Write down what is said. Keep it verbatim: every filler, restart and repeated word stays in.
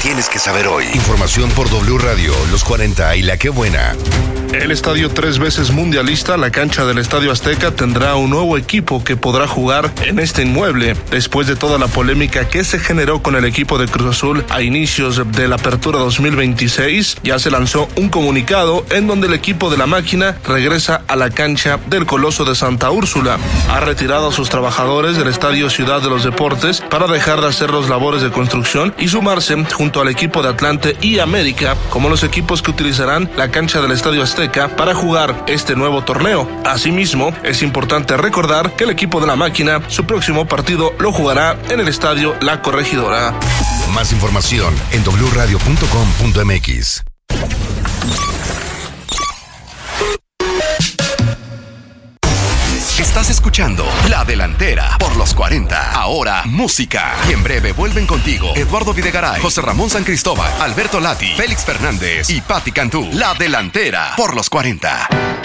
tienes que saber hoy. Información por W Radio, Los cuarenta y La Que Buena. El estadio tres veces mundialista, la cancha del Estadio Azteca, tendrá un nuevo equipo que podrá jugar en este inmueble. Después de toda la polémica que se generó con el equipo de Cruz Azul a inicios de la apertura dos mil veintiséis, ya se lanzó un comunicado en donde el equipo de la máquina regresa a la cancha del Coloso de Santa Úrsula. Ha retirado a sus trabajadores del Estadio Ciudad de los Deportes para dejar de hacer los labores de construcción y sumarse junto al equipo de Atlante y América como los equipos que utilizarán la cancha del Estadio Azteca para jugar este nuevo torneo. Asimismo, es importante recordar que el equipo de la máquina, su próximo partido lo jugará en el Estadio La Corregidora. Más información en doble u radio punto com punto m x. Estás escuchando La Delantera por Los cuarenta. Ahora, música. Y en breve vuelven contigo Eduardo Videgaray, José Ramón San Cristóbal, Alberto Lati, Félix Fernández y Patti Cantú. La Delantera por Los cuarenta.